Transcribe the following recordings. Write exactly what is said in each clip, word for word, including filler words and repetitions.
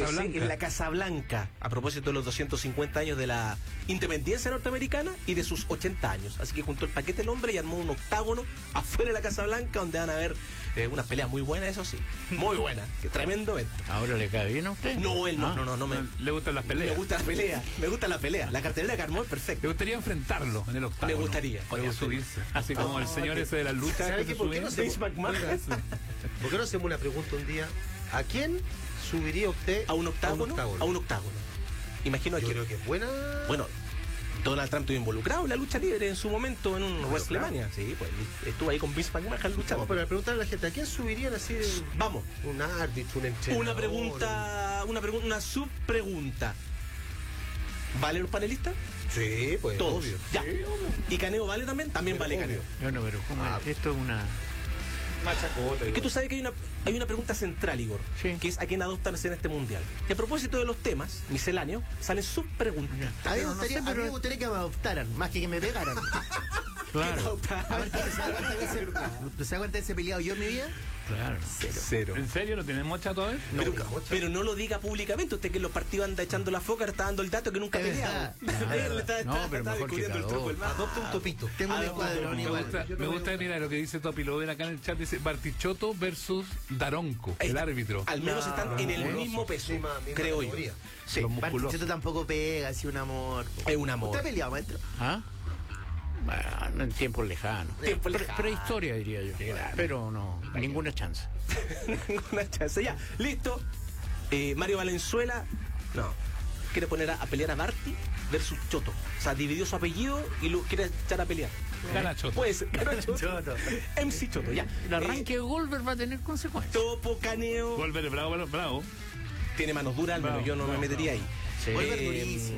Blanca. En la Casa Blanca, a propósito de los doscientos cincuenta años de la independencia norteamericana y de sus ochenta años. Así que juntó el paquete el hombre y armó un octágono afuera de la Casa Blanca donde van a ver eh, unas peleas muy buenas, eso sí. Muy buenas. Que tremendo evento. ¿Ahora le cae bien a usted? No, él no, ¿Ah? no, no, no me, Le gustan las peleas. me gusta la pelea. Me gusta la pelea. La cartelera que armó es ¿Te perfecta. gustaría enfrentarlo en el octavo? Me gustaría. Podría subirse. Así como el señor que- ese de las luchas. ¿Sabe que qué? se ¿Por qué subía. no se- Vince McMahon. ¿Por qué no hacemos una pregunta un día? ¿A quién subiría usted A un octágono. A un octágono. A un octágono. Imagino Yo que. creo que es buena. Bueno, Donald Trump estuvo involucrado en la lucha libre en su momento en un WrestleMania. Sí, pues estuvo ahí con Vince McMahon luchando. No, pero al preguntarle a la gente, ¿a quién subirían así? de- Vamos. Un árbitro, un entrenador. Una pregunta, una pregunta, una subpregunta. ¿Vale los panelistas? Sí, pues Todos. obvio. Ya. ¿Y Caneo vale también? También Pero vale obvio. Caneo. Bueno, pero ¿cómo Ah, es? Esto es una... Machacota. Es que tú sabes que hay una, hay una pregunta central, Igor, Sí. que es a quién adoptan en este mundial. Y a propósito de los temas misceláneos, salen subpreguntas. A mí, me Pero no gustaría, sé, a mí pero- me gustaría que me adoptaran, más que que me pegaran. Claro, A ver, ¿te das cuenta que ese- ¿te das cuenta de ese peleado yo en mi vida? claro. Cero. ¿En serio? ¿No tienen mocha todavía? No, pero, pero mucho. pero no lo diga públicamente. Usted que en los partidos anda echando la foca, está dando el dato que nunca ha Es peleado. verdad. Él está, No, está- pero está mejor que descubriendo el cada truco. dos. el más. Adopta un topito. Tengo un Ah, escuadrón Me igual. gusta, me gusta mira lo que dice Topi Lover acá en el chat. Dice Bartichotto versus Daronco, Ahí el está. árbitro. Al menos No, están en el musculoso. mismo peso, Misma- misma creo categoría. yo. Sí, Los musculosos. Bartichotto tampoco pega, así un amor. es un amor. ¿Usted ha peleado, maestro? ¿Ah? Bueno, en tiempos lejanos. Tiempo Pre- lejano. Prehistoria, diría yo. Pero no, ninguna chance. Ninguna chance. Ya, listo. Eh, Mario Valenzuela, no. Quiere poner a, a pelear a Barty versus Choto. O sea, dividió su apellido y lo quiere echar a pelear. Gana Choto. Pues, gana Choto. Choto. M C Choto, ya. El arranque de Goldberg va a tener consecuencias. Topo, Caneo. Volver bravo, bravo, bravo. Tiene manos duras, al menos Bravo, yo no bravo, me metería bravo. ahí. Sí. Volver durísimo.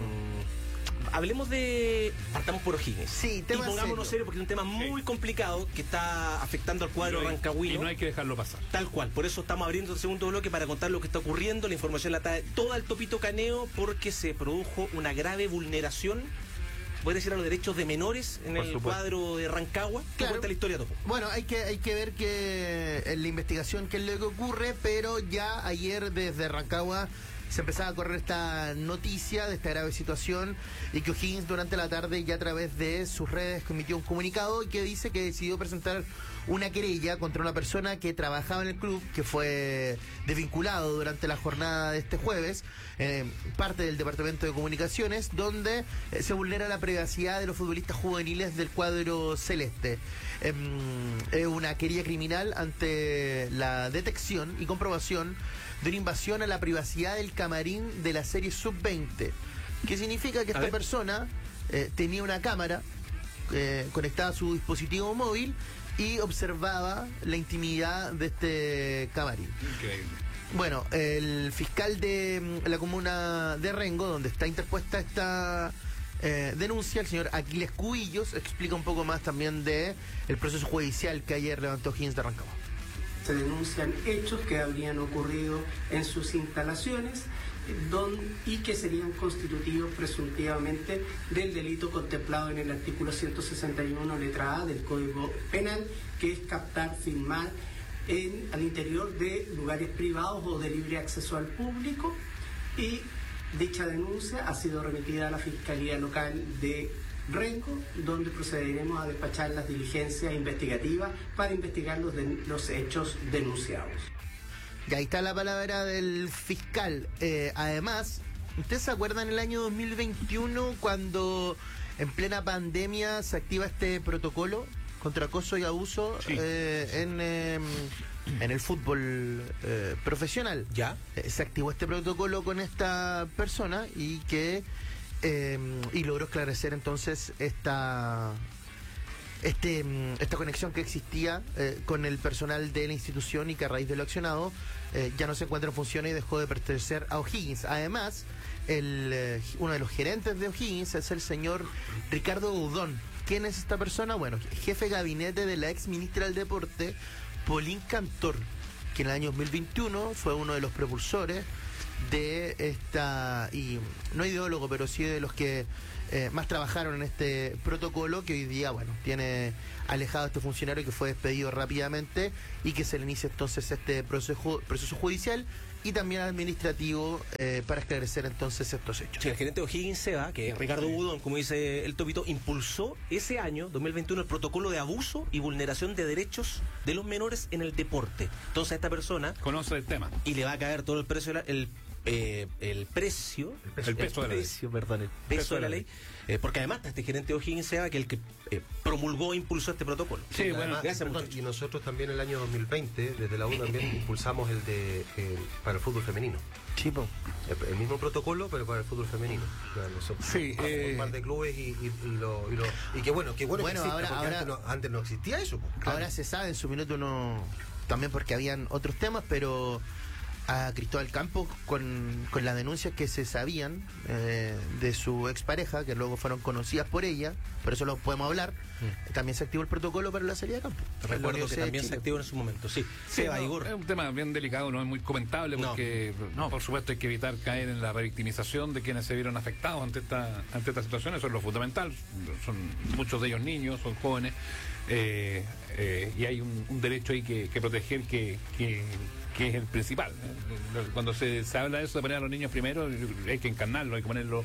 Hablemos de. Partamos por O'Higgins. Sí, y tema pongámonos serio. serio porque es un tema muy complicado que está afectando al cuadro Y no hay- rancagüino. Y no hay que dejarlo pasar. Tal cual, por eso estamos abriendo el segundo bloque para contar lo que está ocurriendo. La información la trae toda el Topito Caneo porque se produjo una grave vulneración, voy a decir, a los derechos de menores en Por el supuesto. cuadro de Rancagua. ¿Qué Claro. cuenta la historia, Topo? Bueno, hay que, hay que ver que en la investigación qué es lo que ocurre, pero ya ayer desde Rancagua se empezaba a correr esta noticia de esta grave situación y que O'Higgins durante la tarde ya a través de sus redes emitió un comunicado y que dice que decidió presentar una querella contra una persona que trabajaba en el club, que fue desvinculado durante la jornada de este jueves, eh, parte del Departamento de Comunicaciones, donde eh, se vulnera la privacidad de los futbolistas juveniles del cuadro celeste. Eh, es una querella criminal ante la detección y comprobación de una invasión a la privacidad del camarín de la serie sub veinte. ¿Qué significa? Que A esta ver. persona eh, tenía una cámara eh, conectada a su dispositivo móvil y observaba la intimidad de este camarín. Increíble. Bueno, el fiscal de mm, la comuna de Rengo, donde está interpuesta esta eh, denuncia, el señor Aquiles Cubillos, explica un poco más también de el proceso judicial que ayer levantó O'Higgins de Rancagua. Se denuncian hechos que habrían ocurrido en sus instalaciones eh, don- y que serían constitutivos presuntivamente del delito contemplado en el artículo ciento sesenta y uno letra A del Código Penal, que es captar, filmar en, al interior de lugares privados o de libre acceso al público, y dicha denuncia ha sido remitida a la Fiscalía Local de Rengo, donde procederemos a despachar las diligencias investigativas para investigar los, de- los hechos denunciados. Y ahí está la palabra del fiscal. Eh, además, ¿ustedes se acuerdan el año dos mil veintiuno cuando en plena pandemia se activa este protocolo contra acoso y abuso Sí. eh, en, eh, en el fútbol eh, profesional? ¿Ya? Eh, se activó este protocolo con esta persona y que eh, y logró esclarecer entonces esta este mm, esta conexión que existía eh, con el personal de la institución y que a raíz de lo accionado eh, ya no se encuentra en funciones y dejó de pertenecer a O'Higgins. Además, el, eh, uno de los gerentes de O'Higgins es el señor Ricardo Udón. ¿Quién es esta persona? Bueno, jefe de gabinete de la ex ministra del Deporte, Paulín Cantor, que en el año dos mil veintiuno fue uno de los propulsores de esta, y no ideólogo, pero sí de los que eh, más trabajaron en este protocolo que hoy día, bueno, tiene alejado a este funcionario que fue despedido rápidamente y que se le inicia entonces este proceso, proceso judicial y también administrativo eh, para esclarecer entonces estos hechos. Sí, el gerente de O'Higgins Seba, que es Ricardo Budón, como dice el Topito, impulsó ese año, dos mil veintiuno, el protocolo de abuso y vulneración de derechos de los menores en el deporte. Entonces a esta persona... Conoce el tema. Y le va a caer todo el precio, de la- el, eh, el precio, El peso, el peso de la ley. precio, perdón, el peso de la ley, eh, porque además está este gerente de O'Higgins Seba, que es el que eh, promulgó e impulsó este protocolo. Sí, bueno, Además, gracias, perdón, muchachos. y nosotros también el año dos mil veinte, desde la U también impulsamos el de eh, para el fútbol femenino. Sí, po. El, el mismo protocolo, pero para el fútbol femenino. O sea, nosotros Sí, pasamos eh, un par de clubes y, y, y lo, y, lo, y qué bueno, qué bueno, Bueno, que exista, ahora- porque ahora- antes, no, antes no existía eso. pues, claro. Ahora se sabe, en su minuto no, también porque habían otros temas, pero a Cristóbal Campos con, con las denuncias que se sabían eh, de su expareja, que luego fueron conocidas por ella, por eso lo podemos hablar, también se activó el protocolo para la salida de campo. Es lo Recuerdo único que sé de también se Chile. activó en su momento, sí. Sí, Seba, no, Igor. es un tema bien delicado, no es muy comentable No. porque, no, por supuesto, hay que evitar caer en la revictimización de quienes se vieron afectados ante esta ante esta situación. Eso es lo fundamental. Son muchos de ellos niños, son jóvenes, eh, eh, y hay un, un derecho ahí que, que proteger que, que, que es el principal. Cuando se, se habla de eso, de poner a los niños primero, hay que encarnarlo, hay que ponerlo,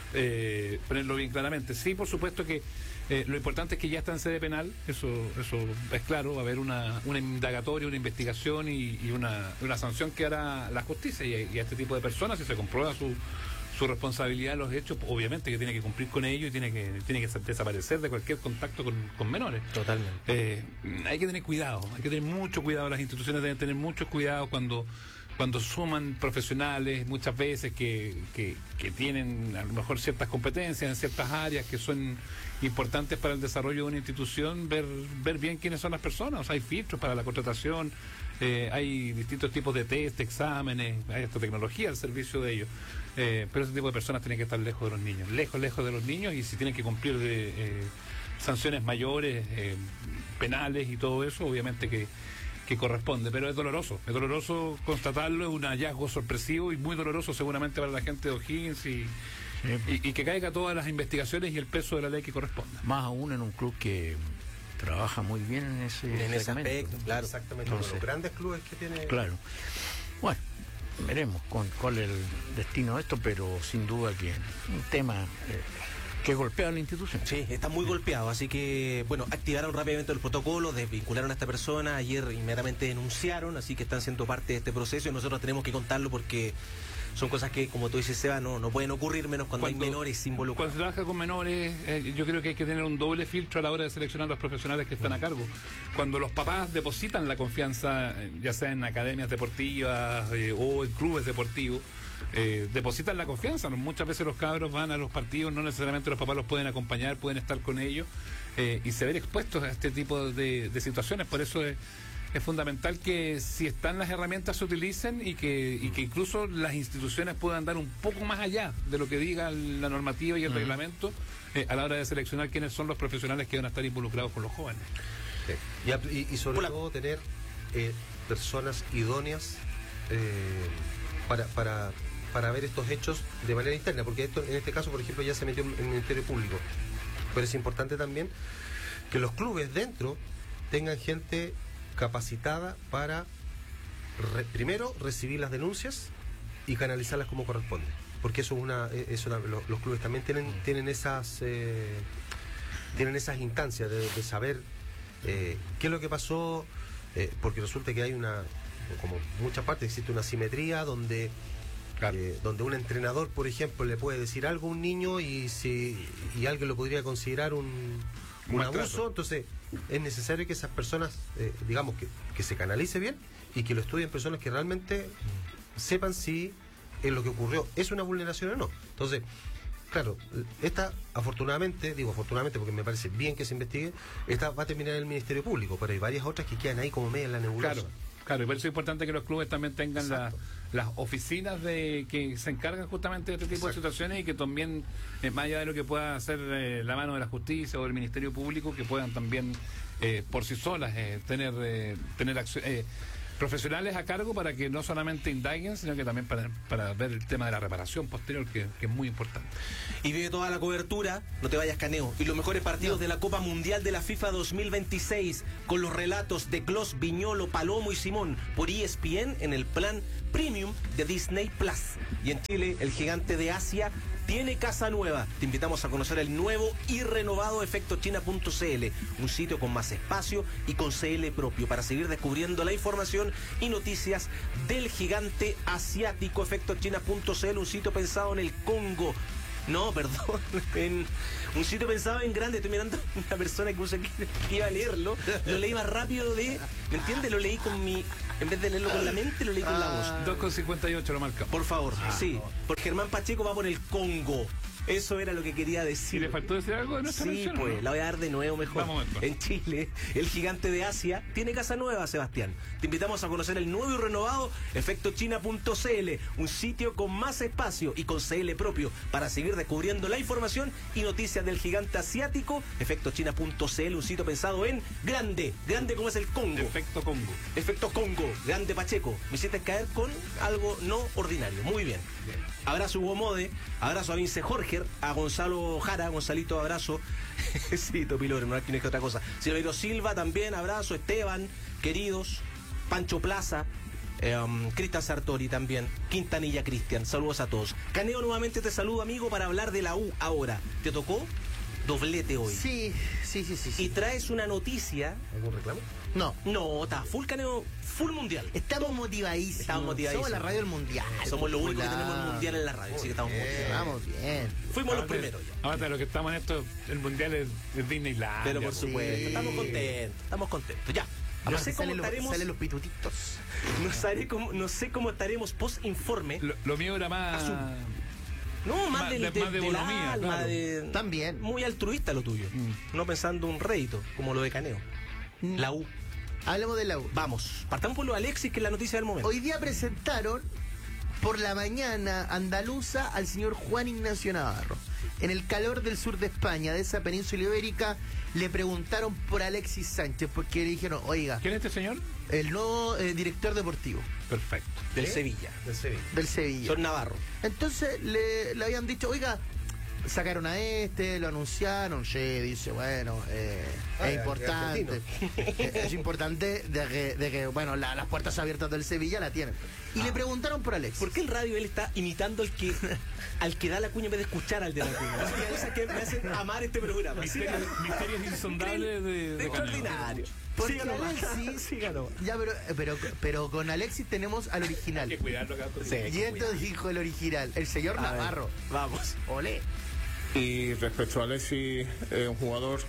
eh, ponerlo bien claramente. Sí, por supuesto que Eh, lo importante es que ya está en sede penal, eso eso es claro, va a haber una, una indagatoria, una investigación y, y una, una sanción que hará la justicia y, y a este tipo de personas, si se comprueba su, su responsabilidad en los hechos, obviamente que tiene que cumplir con ello y tiene que tiene que desaparecer de cualquier contacto con, con menores. Totalmente. Eh, hay que tener cuidado, hay que tener mucho cuidado, las instituciones deben tener mucho cuidado cuando cuando suman profesionales muchas veces que, que, que tienen a lo mejor ciertas competencias en ciertas áreas que son importantes para el desarrollo de una institución, ver ver bien quiénes son las personas. O sea, hay filtros para la contratación, eh, hay distintos tipos de test, de exámenes, hay esta tecnología al servicio de ellos. Eh, pero ese tipo de personas tienen que estar lejos de los niños, lejos, lejos de los niños, y si tienen que cumplir de, eh, sanciones mayores, eh, penales y todo eso, obviamente que que corresponde, pero es doloroso, es doloroso constatarlo, es un hallazgo sorpresivo y muy doloroso seguramente para la gente de O'Higgins y, y, y que caiga todas las investigaciones y el peso de la ley que corresponda. Más aún en un club que trabaja muy bien en ese, En ese segmento. aspecto, claro. Exactamente, uno de Entonces, los grandes clubes que tiene. Claro. Bueno, veremos con, cuál es el destino de esto, pero sin duda que un tema eh, que golpea a la institución. Sí, está muy golpeado, así que, bueno, activaron rápidamente el protocolo, desvincularon a esta persona, ayer inmediatamente denunciaron, así que están siendo parte de este proceso y nosotros tenemos que contarlo porque son cosas que, como tú dices, Seba, no, no pueden ocurrir menos cuando, Cuando- hay menores Cuando involucrados. se trabaja con menores, eh, yo creo que hay que tener un doble filtro a la hora de seleccionar los profesionales que están a cargo. Cuando los papás depositan la confianza, eh, ya sea en academias deportivas eh, o en clubes deportivos, eh, depositan la confianza. Muchas veces los cabros van a los partidos, no necesariamente los papás los pueden acompañar, pueden estar con ellos eh, y se ven expuestos a este tipo de, de situaciones. Por eso es, es fundamental que si están las herramientas se utilicen y que, y que incluso las instituciones puedan dar un poco más allá de lo que diga la normativa y el reglamento eh, a la hora de seleccionar quiénes son los profesionales que van a estar involucrados con los jóvenes. Sí. Y, ap- y- y sobre Hola. todo tener eh, personas idóneas eh, para, para, para ver estos hechos de manera interna, porque esto en este caso, por ejemplo, ya se metió en el Ministerio Público. Pero es importante también que los clubes dentro tengan gente capacitada para re- primero recibir las denuncias y canalizarlas como corresponde, porque eso es una, es una lo- los clubes también tienen tienen esas eh, tienen esas instancias de, de saber eh, qué es lo que pasó, eh, porque resulta que hay una, como muchas partes existe una simetría donde Claro. eh, donde un entrenador, por ejemplo, le puede decir algo a un niño y si y alguien lo podría considerar un, un Maltrato. abuso. Entonces es necesario que esas personas, eh, digamos, que, que se canalice bien y que lo estudien personas que realmente sepan si en lo que ocurrió es una vulneración o no. Entonces, claro, esta afortunadamente, digo afortunadamente porque me parece bien que se investigue, esta va a terminar en el Ministerio Público, pero hay varias otras que quedan ahí como media en la nebulosa. Claro, claro, y por eso es importante que los clubes también tengan la- Exacto. las oficinas de que se encargan justamente de este tipo de Exacto. situaciones y que también, eh, más allá de lo que pueda hacer eh, la mano de la justicia o del Ministerio Público, que puedan también eh, por sí solas eh, tener eh, tener accio- eh, profesionales a cargo para que no solamente indaguen, sino que también para, para ver el tema de la reparación posterior, que, que es muy importante. Y vive toda la cobertura, no te vayas, Caneo, y los mejores partidos de la Copa Mundial de la FIFA dos mil veintiséis, con los relatos de Clos, Viñolo, Palomo y Simón, por E S P N en el plan Premium de Disney Plus. Y en Chile, el gigante de Asia tiene casa nueva. Te invitamos a conocer el nuevo y renovado efecto china punto c l, un sitio con más espacio y con C L propio para seguir descubriendo la información y noticias del gigante asiático. efecto china punto c l, un sitio pensado en el Congo. No, perdón, en un sitio pensado en grande. Estoy mirando a una persona que, usa, que iba a leerlo. Lo leí más rápido de... ¿Me entiendes? Lo leí con mi... En vez de leerlo con la mente, lo leí con la voz. dos con cincuenta y ocho lo marca. Por favor, sí. Porque Germán Pacheco va por el Congo. Eso era lo que quería decir. ¿Y le faltó decir algo de nuestra Sí, mención, pues, ¿no? la voy a dar de nuevo mejor. Vamos mejor. En Chile, el gigante de Asia tiene casa nueva, Sebastián. Te invitamos a conocer el nuevo y renovado efecto china punto c l, un sitio con más espacio y con C L propio para seguir descubriendo la información y noticias del gigante asiático. efecto china punto c l, un sitio pensado en grande, grande como es el Congo. Efecto Congo. Efecto Congo, grande Pacheco. Me hiciste caer con algo no ordinario. Muy bien. Abrazo Hugo Mode, abrazo a Vince Jorge, a Gonzalo Jara, Gonzalito, abrazo. Sí, Topilore, no hay que otra cosa. Silveiro Silva también, abrazo. Esteban, queridos. Pancho Plaza, eh, um, Cristian Sartori también. Quintanilla Cristian, saludos a todos. Caneo, nuevamente te saludo, amigo, para hablar de la U ahora. ¿Te tocó? Doblete hoy. Sí, sí, sí, sí. sí. Y traes una noticia. ¿Algún reclamo? No. No, está full Caneo, full mundial. Estamos motivadísimos. Estamos motivadísimos. Somos la radio del mundial. Somos los únicos que Popular. tenemos el mundial en la radio, así que estamos Bien, motivados. vamos bien. Fuimos los Aparte- primeros ya. Aparte de lo que estamos en esto, el mundial es, es Disneyland. Pero por supuesto, estamos contentos, estamos contentos. Ya. No Aparte sé cómo salen los, estaremos. salen los pitutitos. No, sé cómo, no sé cómo estaremos post informe. Lo, lo mío era más... Azul. No, más, Más del, de- de, más de del bonomía, alma, claro. de- También. Muy altruista lo tuyo. Mm. No pensando un rédito, como lo de Caneo. Mm. La U. Hablemos de la U. Vamos. Partamos por lo de Alexis, que es la noticia del momento. Hoy día presentaron por la mañana andaluza al señor Juan Ignacio Navarro. En el calor del sur de España, de esa península ibérica, le preguntaron por Alexis Sánchez, porque le dijeron, oiga, ¿Quién es este señor? el nuevo eh, director deportivo Perfecto. Del ¿Eh? Sevilla. Del Sevilla. del Sevilla. Son Navarro. Entonces le, le habían dicho, oiga, sacaron a este, lo anunciaron, sí, dice, bueno, eh, Ah, es ya, importante, eh, es importante de que, de que bueno, la- las puertas abiertas del Sevilla la tienen. Y le preguntaron por Alexis. ¿Por qué en radio él está imitando al que al que da la cuña en vez de escuchar al de la cuña? Así que cosas que me hacen amar este programa. Misterios, misterios insondables de, de Caneo. Extraordinario. Porque Síganlo, Alexis, síganlo. ya, pero, pero, pero con Alexis tenemos al original. Hay que cuidarlo acá. Sí. Y esto dijo el original, el señor A ver, Navarro. Vamos. Olé. Y respecto a Alexis, es un jugador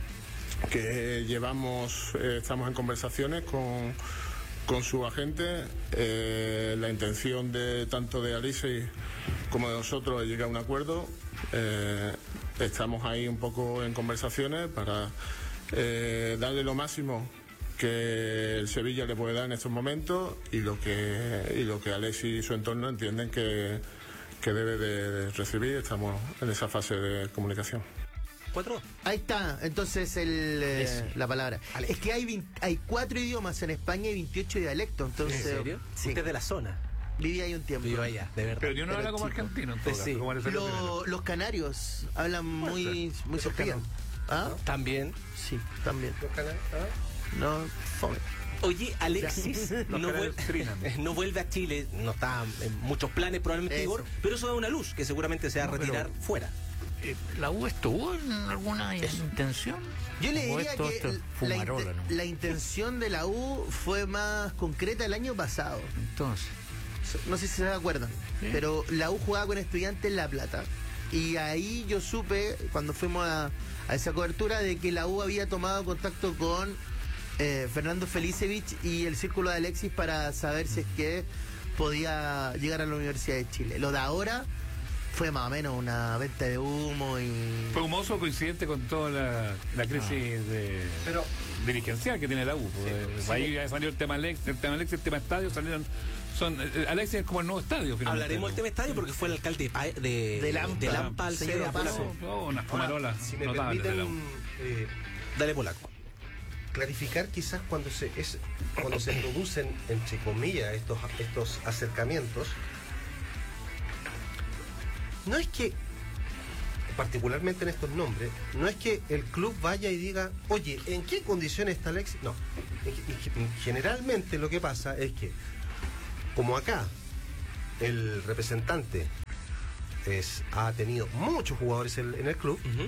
que llevamos, eh, estamos en conversaciones con, con su agente. Eh, la intención de tanto de Alexis como de nosotros es llegar a un acuerdo. Eh, estamos ahí un poco en conversaciones para eh, darle lo máximo que el Sevilla le puede dar en estos momentos y lo que y lo que Alexis y su entorno entienden que que debe de recibir. Estamos en esa fase de comunicación. ¿Cuatro? Ahí está, entonces el, eh, Eso. la palabra. Alexis. Es que hay, veinte hay cuatro idiomas en España y veintiocho dialectos, entonces... ¿En serio? Sí, Usted es de la zona. viví ahí un tiempo. Vivo allá, de verdad. Pero yo no Pero habla como chico. argentino, en todo Sí. caso, como le salió primero. Lo- los canarios hablan muy, muy Esos cercano. ¿Ah? También. Sí, también. ¿Los canales? ¿Ah? No, fome. Oye, Alexis Los no, canales vuel- trinan. no vuelve a Chile, no está en muchos planes probablemente, Eso. Igor, pero eso da una luz que seguramente se va a No, pero- retirar fuera. Eh, ¿La U estuvo en alguna intención? Yo le ¿O diría esto- que esto es la, fumarola, inte- no? la intención de la U fue más concreta el año pasado. Entonces, No sé si se acuerdan, Sí. pero la U jugaba con Estudiantes en La Plata. Y ahí yo supe, cuando fuimos a, a esa cobertura, de que la U había tomado contacto con eh, Fernando Felicevich y el círculo de Alexis para saber si es que podía llegar a la Universidad de Chile. Lo de ahora fue más o menos una venta de humo y... Fue humoso, coincidente con toda la, la crisis de, Pero- dirigencial que tiene la U. Pues, ahí ya salió el tema Alex, el tema Alex, el tema estadio, salieron. Son, eh, Alexis es como el nuevo estadio, finalmente. Hablaremos del tema estadio porque fue el alcalde de, Pa- de, De Lampa. de Lampa al Señor ceder a Opaso. Polaco. Oh, unas fumarolas Si me notables de la U. permiten, eh, Dale, Polaco. clarificar quizás cuando se es cuando se producen, entre comillas, estos, estos acercamientos, no es que, particularmente en estos nombres, no es que el club vaya y diga, oye, ¿en qué condiciones está Alexis? No, generalmente lo que pasa es que, como acá, el representante es, ha tenido muchos jugadores en, en el club, uh-huh.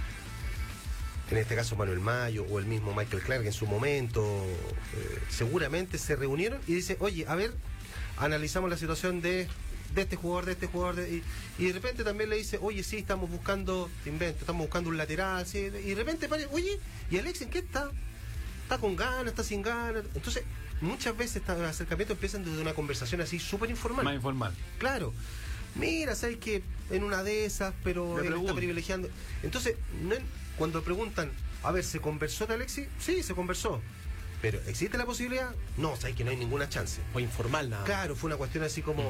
En este caso Manuel Mayo o el mismo Michael Clark en su momento, eh, seguramente se reunieron y dice, oye, a ver, analizamos la situación de, de este jugador, de este jugador, de, y, y de repente también le dice, oye, sí, estamos buscando, te invento, estamos buscando un lateral, sí, y de repente, oye, ¿y Alex en qué está? ¿Está con ganas? ¿Está sin ganas? Entonces, muchas veces estos acercamientos empiezan desde una conversación así súper informal. Más informal. Claro. Mira, ¿sabes qué? En una de esas, pero él está privilegiando. Entonces, no, cuando preguntan, a ver, ¿se conversó de Alexis? Sí, se conversó. Pero, ¿existe la posibilidad? No, ¿sabes que no hay ninguna chance? O informal nada. Claro, fue una cuestión así como...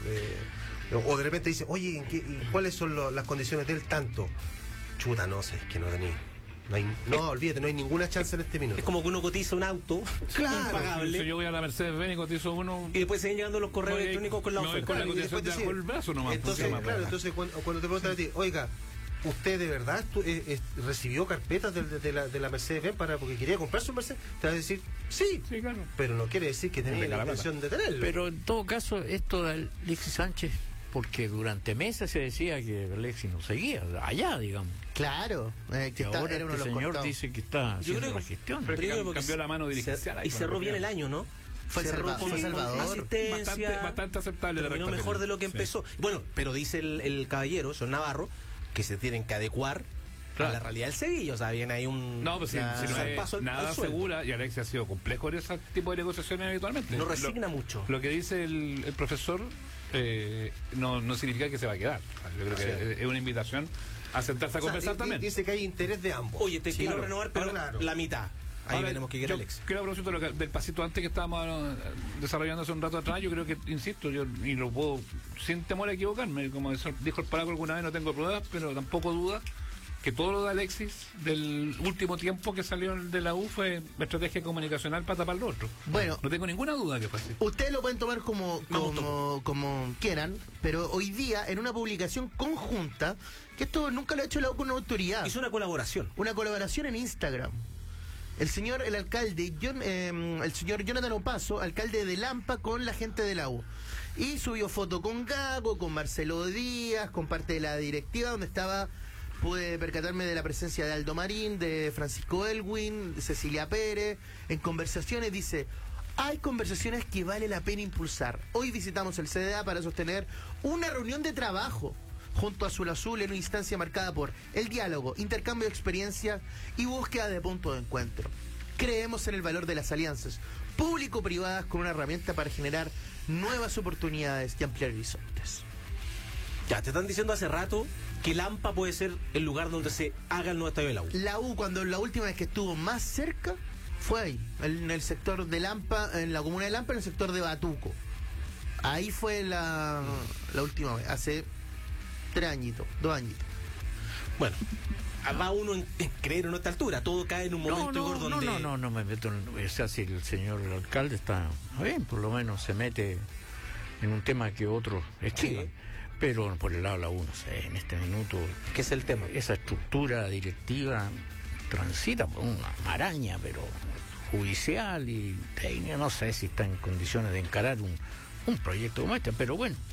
Eh, o de repente dice, oye, ¿en qué, y ¿cuáles son lo, las condiciones del tanto? Chuta, no sé, es que no tenía... No, hay, no, olvídate, no hay ninguna chance en este minuto. Es como que uno cotiza un auto, claro, impagable. Si yo voy a la Mercedes-Benz y cotizo uno... Y después siguen llegando los correos no, electrónicos con la oferta. Con la claro, cotización de bajo el brazo nomás. Entonces, claro, para. entonces cuando, cuando te preguntan a ti, oiga, ¿usted de verdad tu, eh, eh, recibió carpetas de, de, de la, de la Mercedes-Benz para porque quería comprarse un Mercedes? Te vas a decir, sí, sí, claro. Pero no quiere decir que tenía la intención de tenerlo. Pero en todo caso, esto de Alexis Sánchez, porque durante meses se decía que Alexis no seguía, allá, digamos. Claro, eh, que y está, ahora era uno este de los señor cortados. dice que está haciendo creo la que- gestión. Pero es que Primero cam- porque cambió la mano dirigencial. ahí Y con cerró la bien el propiedad. año, ¿no? Fue Cerró Salva- con fue Salvador. asistencia, Bastante, bastante aceptable la terminó recta mejor final. de lo que Sí. empezó. Bueno, pero dice el, el caballero, Sean Navarro, que se tienen que adecuar Claro. a la realidad del Sevilla. O sea, viene ahí un... No, pues si, Claro. si no Al es paso al- nada al sueldo. segura, y Alexis ha sido complejo en ese tipo de negociaciones habitualmente. No resigna Lo- mucho. Lo que dice el, el profesor eh, no, no significa que se va a quedar. Yo creo que Sí. es, es una invitación a sentarse a O sea, conversar di- también. dice que hay interés de ambos. Oye, te Sí, quiero claro. renovar, pero Claro. la mitad. Ahí Ahora, tenemos que ir yo Alex. Creo a propósito de lo que- del pasito antes que estábamos eh, desarrollando hace un rato atrás, yo creo que, insisto, yo y lo puedo, sin temor a equivocarme, como eso dijo el Polaco alguna vez, no tengo pruebas, pero tampoco duda que todo lo de Alexis del último tiempo que salió de la U fue estrategia comunicacional para tapar lo otro. Bueno. No tengo ninguna duda que fue así. Ustedes lo pueden tomar como, Me gustó. como, como quieran, pero hoy día en una publicación conjunta, que esto nunca lo ha hecho la U con una autoridad, Hizo una colaboración. una colaboración en Instagram. El señor, el alcalde, John, eh, el señor Jonathan Opaso, alcalde de Lampa, con la gente de la U. Y subió foto con Gago, con Marcelo Díaz, con parte de la directiva, donde estaba, pude percatarme de la presencia de Aldo Marín, de Francisco Elwin, de Cecilia Pérez. En conversaciones dice, hay conversaciones que vale la pena impulsar. Hoy visitamos el C D A para sostener una reunión de trabajo junto a Azul Azul en una instancia marcada por el diálogo, intercambio de experiencias y búsqueda de puntos de encuentro. Creemos en el valor de las alianzas público-privadas como una herramienta para generar nuevas oportunidades y ampliar horizontes. Ya, te están diciendo hace rato que Lampa puede ser el lugar donde se haga el nuevo estadio de la U. La U, cuando la última vez que estuvo más cerca, fue ahí, en el sector de Lampa, en la comuna de Lampa, en el sector de Batuco. Ahí fue la, la última vez, hace tres añitos, dos añitos. Bueno, va uno en, en creer en esta altura. Todo cae en un momento, No, no, Igor, no, donde... no, no, no me meto en... O sea, si el señor alcalde está bien, por lo menos se mete en un tema que otros esquivan. Sí. Pero por el lado de la U, no sé, en este minuto, ¿Qué es el tema? esa estructura directiva transita por una maraña, pero judicial y técnica, no sé si está en condiciones de encarar un, un proyecto como este, pero bueno,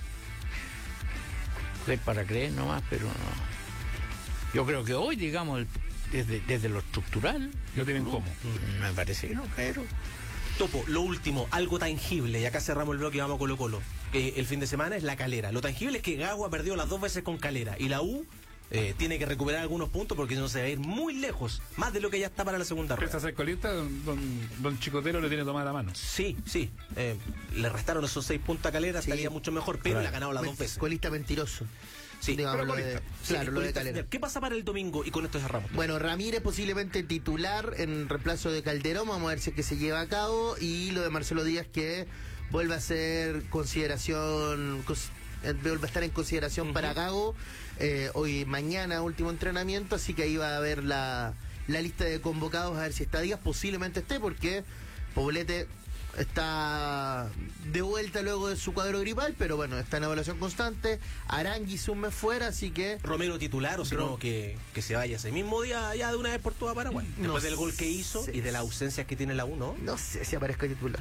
es para creer nomás, pero no. Yo creo que hoy, digamos, el- desde, desde lo estructural, Lo tienen como. me parece que no, pero... Topo, lo último, algo tangible, y acá cerramos el bloque y vamos a Colo Colo. Eh, el fin de semana es la Calera. Lo tangible es que Gago ha perdido las dos veces con Calera y la U eh, tiene que recuperar algunos puntos porque si no se va a ir muy lejos, más de lo que ya está para la segunda ¿Presta rueda. ser colista? Don, don, don Chicotero le tiene tomada la mano. Sí, sí. eh, le restaron esos seis puntos a Calera, Sí. estaría mucho mejor, pero le ha ganado las Men- dos veces. Colista mentiroso. Sí, digamos, pero lo de, colista. Sí, claro, lo de colista. Calera. ¿Qué pasa para el domingo? Y con esto cerramos. Bueno, Ramírez posiblemente titular en reemplazo de Calderón, vamos a ver si es que se lleva a cabo, y lo de Marcelo Díaz que vuelve a ser consideración, cons- eh, vuelve a estar en consideración Ujú. para Gago, eh, hoy mañana último entrenamiento, así que ahí va a haber la la lista de convocados, a ver si está Díaz, posiblemente esté, porque Poblete está de vuelta luego de su cuadro gripal, pero bueno, está en evaluación constante. Aranguis un mes fuera, así que... Romero titular, o si no, que, que se vaya ese mismo día ya de una vez por toda Paraguay. No Después del gol que hizo sé. y de las ausencias que tiene la U, ¿no? No sé si aparezca titular.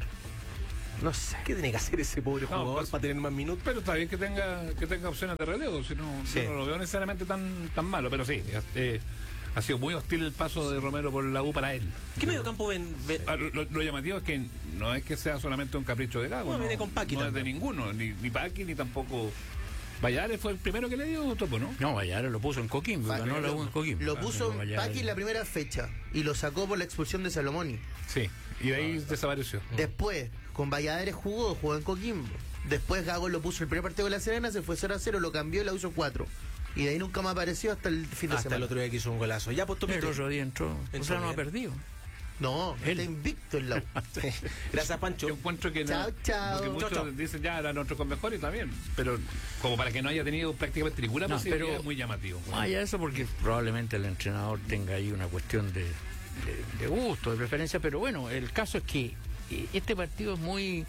No sé. ¿Qué tiene que hacer ese pobre No, jugador pues, para tener más minutos? Pero está bien que tenga que tenga opciones de relevo, si no, Sí. yo no lo veo necesariamente tan tan malo, pero sí, eh, ha sido muy hostil el paso de Romero por la U para él. ¿Qué medio campo ven? ven- Ah, Lo, lo llamativo es que no es que sea solamente un capricho de Gago, No, no, viene con Paqui no es de también. ninguno, ni, ni Paqui ni tampoco Valladares fue el primero que le dio Topo, ¿no? No, Valladares lo puso en Coquimbo, Pa- ganó la U en Coquimbo. Lo Ah, puso no, Valladares. Paqui en la primera fecha y lo sacó por la expulsión de Salomoni. Sí, y de ahí desapareció. Después, con Valladares jugó, jugó en Coquimbo. Después Gago lo puso el primer partido de La Serena, se fue cero a cero, lo cambió y la hizo cuatro. Y de ahí nunca más apareció hasta el fin de Hasta semana. el otro día que hizo un golazo. Ya, pues El Topito. otro día entró. O Entró sea, no bien. ha perdido. No, Él. está invicto en la U. Gracias, Pancho. Yo encuentro que no, Chao, chao. porque muchos Chao, chao. dicen ya era nuestro con mejor y también, pero como para que no haya tenido prácticamente ninguna No, posibilidad, pero- es muy llamativo. Más allá de eso, porque probablemente el entrenador tenga ahí una cuestión de, de- de gusto, de preferencia, pero bueno, el caso es que eh, este partido es muy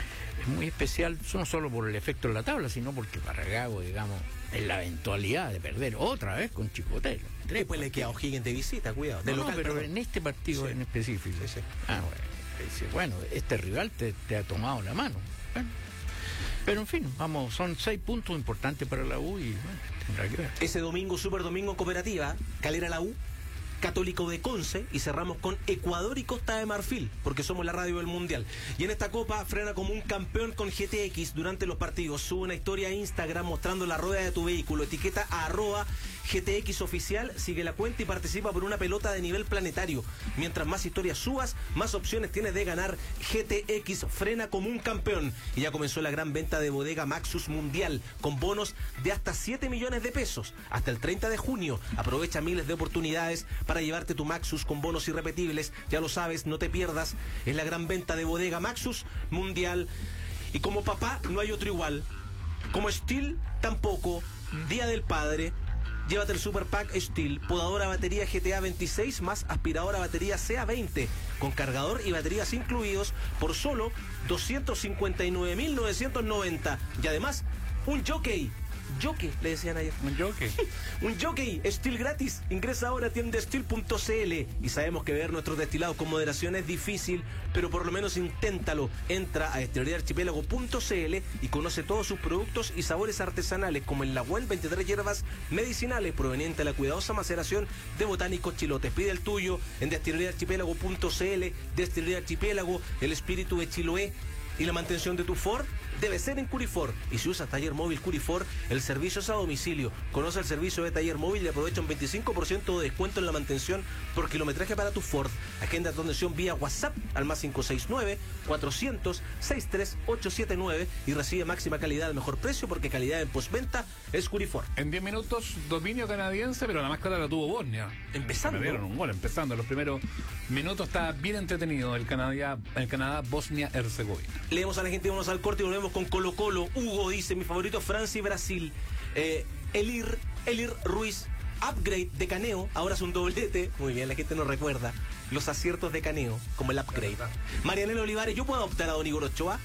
es muy especial, no solo por el efecto en la tabla, sino porque para Gago, digamos, en la eventualidad de perder otra vez con Chicotelo. Tres Después le queda O'Higgins de visita, cuidado. De No, no, local, pero perdón. en este partido Sí. en específico. Sí, sí. Ah, bueno, dice, bueno, este rival te, te ha tomado la mano. Bueno, pero en fin, vamos, son seis puntos importantes para la U y bueno, tendrá que ver. Ese domingo, super domingo en Cooperativa, Calera la U, Católico de Conce, y cerramos con Ecuador y Costa de Marfil, porque somos la radio del Mundial. Y en esta copa frena como un campeón con G T X durante los partidos. Sube una historia a Instagram mostrando la rueda de tu vehículo, etiqueta a arroba G T X oficial, sigue la cuenta y participa por una pelota de nivel planetario. Mientras más historias subas, más opciones tienes de ganar. G T X frena como un campeón. Y ya comenzó la gran venta de bodega Maxus Mundial, con bonos de hasta siete millones de pesos. Hasta el treinta de junio, aprovecha miles de oportunidades para llevarte tu Maxus con bonos irrepetibles. Ya lo sabes, no te pierdas. Es la gran venta de bodega Maxus Mundial. Y como papá, no hay otro igual. Como Steel, tampoco. Día del Padre. Llévate el Super Pack Steel, podadora batería G T A veintiséis más aspiradora batería C A veinte, con cargador y baterías incluidos por solo doscientos cincuenta y nueve mil novecientos noventa. Y además, un jockey. Jockey, le decían ayer. Un jockey. Un jockey, Steel gratis. Ingresa ahora a tienda steel punto c l. Y sabemos que ver nuestros destilados con moderación es difícil, pero por lo menos inténtalo. Entra a destilería archipiélago punto c l y conoce todos sus productos y sabores artesanales, como el Nahuel, veintitrés hierbas medicinales provenientes de la cuidadosa maceración de botánicos chilotes. Pide el tuyo en destilería archipiélago punto c l. Destilería Archipiélago, el espíritu de Chiloé. Y la mantención de tu Ford debe ser en Curifor. Y si usas Taller Móvil Curifor, el servicio es a domicilio. Conoce el servicio de Taller Móvil y aprovecha un veinticinco por ciento de descuento en la mantención por kilometraje para tu Ford. Agenda tu atención vía WhatsApp al más cinco seis nueve, cuatrocientos, sesenta y tres, ochocientos setenta y nueve y recibe máxima calidad al mejor precio, porque calidad en postventa es Curifor. En diez minutos, dominio canadiense, pero la más clara la tuvo Bosnia. Empezando. Me dieron un gol, empezando. Los primeros minutos está bien entretenido el Canadá, el Canadá Bosnia-Herzegovina. Leemos a la gente, vamos al corte y volvemos con Colo Colo. Hugo dice, mi favorito Francia y Brasil. Eh, Elir, Elir Ruiz, upgrade de Caneo, ahora es un doblete. Muy bien, la gente no recuerda los aciertos de Caneo, como el upgrade. Marianela Olivares, ¿yo puedo adoptar a Don Igor Ochoa?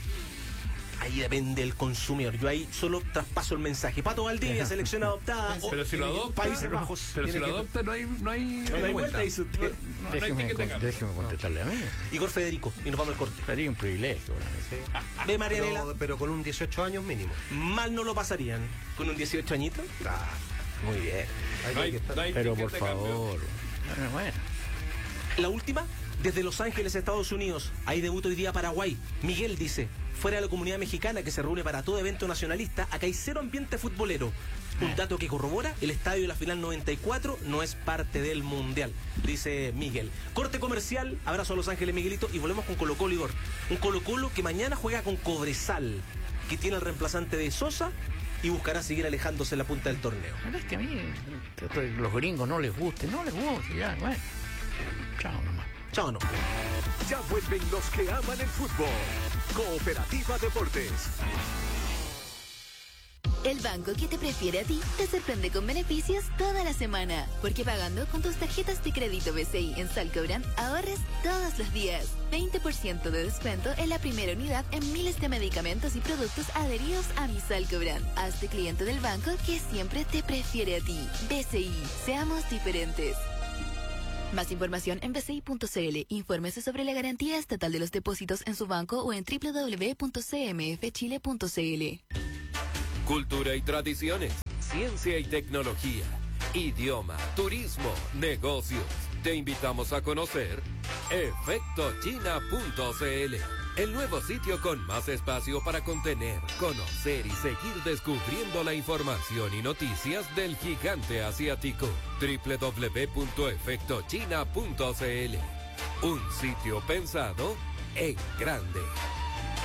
Ahí depende del consumidor. Yo ahí solo traspaso el mensaje. Pato Valdivia, selección adoptada. Pero si lo adopta, Países Bajos. pero si Tiene lo que- adopta, no hay, no hay, No hay vuelta, dice usted. No, no hay Déjeme, ticket de con- cambio. déjeme contestarle a mí. Igor Federico, y nos vamos al corte. Sería un privilegio para mí. Ve, Marianela, Pero, pero con un dieciocho años mínimo. mal no lo pasarían con un dieciocho añitos. Ah, Muy bien. ahí No hay- hay que estar. no hay Pero ticket por de cambio. favor. Bueno, bueno. La última, desde Los Ángeles, Estados Unidos. Hay debut hoy día Paraguay. Miguel dice, fuera de la comunidad mexicana que se reúne para todo evento nacionalista, acá hay cero ambiente futbolero. Un dato que corrobora, el estadio de la final noventa y cuatro no es parte del Mundial, dice Miguel. Corte comercial, abrazo a Los Ángeles, Miguelito, y volvemos con Colo Colo, Igor. Un Colo Colo que mañana juega con Cobresal, que tiene el reemplazante de Sosa y buscará seguir alejándose en la punta del torneo. La verdad es que a mí que los gringos no les guste, no les guste, ya, bueno. Chao nomás. Chao, no. Ya vuelven los que aman el fútbol. Cooperativa Deportes. El banco que te prefiere a ti te sorprende con beneficios toda la semana. Porque pagando con tus tarjetas de crédito B C I en Salcobrand, ahorres todos los días. veinte por ciento de descuento en la primera unidad en miles de medicamentos y productos adheridos a mi Salcobrand. Hazte cliente del banco que siempre te prefiere a ti. B C I, seamos diferentes. Más información en b c i punto c l. Infórmese sobre la garantía estatal de los depósitos en su banco o en w w w punto c m f chile punto c l. Cultura y tradiciones, ciencia y tecnología, idioma, turismo, negocios. Te invitamos a conocer efecto china punto c l, el nuevo sitio con más espacio para contener, conocer y seguir descubriendo la información y noticias del gigante asiático. w w w punto efecto china punto c l, un sitio pensado en grande.